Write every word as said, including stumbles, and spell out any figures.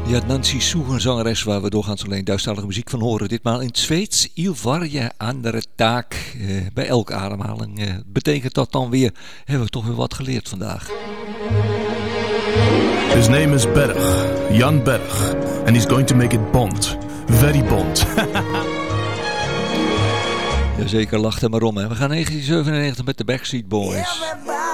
Ja, Nancy Sue, een zangeres waar we doorgaans alleen Duitsstalige muziek van horen. Ditmaal in het Zweeds. Il varje andere taak. Eh, bij elke ademhaling eh, betekent dat dan weer, hebben we toch weer wat geleerd vandaag. His name is Berg, Jan Berg. And he's going to make it Bond. Very Bond. Jazeker, lacht er maar om. Hè. We gaan negentien zevenennegentig met de Backstreet Boys.